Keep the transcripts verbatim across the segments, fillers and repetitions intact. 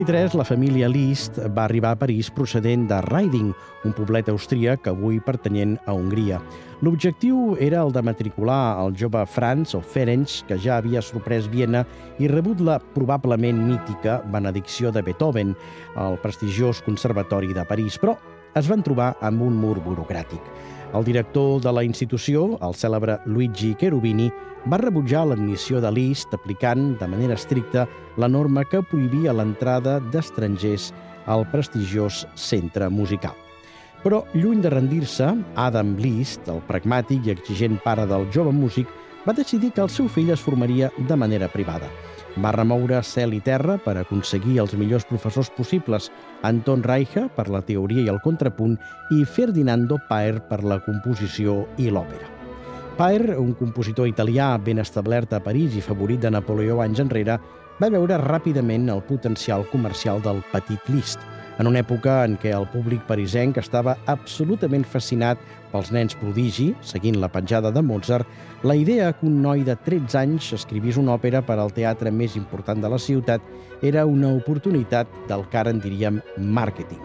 En tres, la família Liszt va arribar a París procedent de Raiding, un poblet austríac avui pertanyent a Hongria. L'objectiu era el de matricular el jove Franz o Ferenc, que ja havia sorprès Viena i rebut la probablement mítica benedicció de Beethoven, al prestigiós Conservatori de París, però es van trobar amb un mur burocràtic. El director de la institució, el cèlebre Luigi Cherubini, va rebutjar l'admissió de Liszt aplicant de manera estricta la norma que prohibia l'entrada d'estrangers al prestigiós centre musical. Però, lluny de rendir-se, Adam Liszt, el pragmàtic i exigent pare del jove músic, va decidir que el seu fill es formaria de manera privada. Va remoure cel i terra per aconseguir els millors professors possibles, Anton Reicha per la teoria i el contrapunt i Ferdinando Paer per la composició i l'òpera. Paer, un compositor italià ben establert a París i favorit de Napoleó anys enrere, va veure ràpidament el potencial comercial del petit Liszt, en una època en què el públic parisenc estava absolutament fascinat pels nens prodigi, seguint la petjada de Mozart. La idea que un noi de tretze anys escrivís una òpera per al teatre més important de la ciutat era una oportunitat del que ara en diríem màrqueting.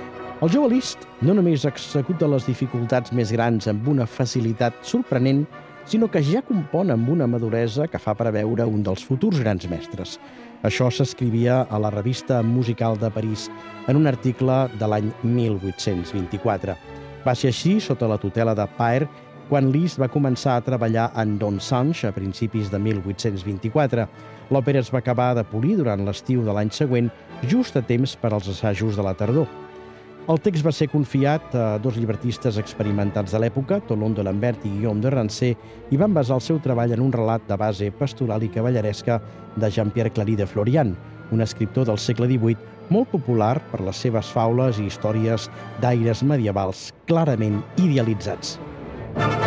El jove Liszt no només executa les dificultats més grans amb una facilitat sorprenent, sinó que ja compon amb una maduresa que fa preveure un dels futurs grans mestres. Això s'escrivia a la revista musical de París en un article de l'any mil vuit-cents vint-i-quatre. Va ser així, sota la tutela de Paer, quan Liszt va començar a treballar en Don Sanche a principis de mil vuit-cents vint-i-quatre. L'òpera es va acabar de polir durant l'estiu de l'any següent, just a temps per als assajos de la tardor. El text va ser confiat a dos llibretistes experimentats de l'època, Tolon de Lambert i Guillaume de Rancé, i van basar el seu treball en un relat de base pastoral i cavalleresca de Jean-Pierre Clary de Florian, un escriptor del segle divuit molt popular per les seves faules i històries d'aires medievals clarament idealitzats.